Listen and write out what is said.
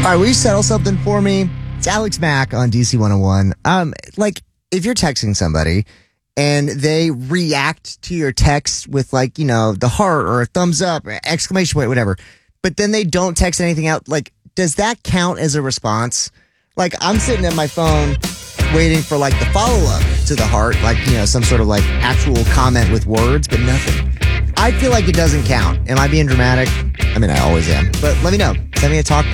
All right, will you settle something for me? It's Alex Mack on DC 101. Like, if you're texting somebody and they react to your text with, like, you know, the heart or a thumbs up, or exclamation point, whatever, but then they don't text anything out, like, does that count as a response? Like, I'm sitting at my phone waiting for, like, the follow-up to the heart, like, you know, some sort of, like, actual comment with words, but nothing. I feel like it doesn't count. Am I being dramatic? I mean, I always am. But let me know. Send me a talk back.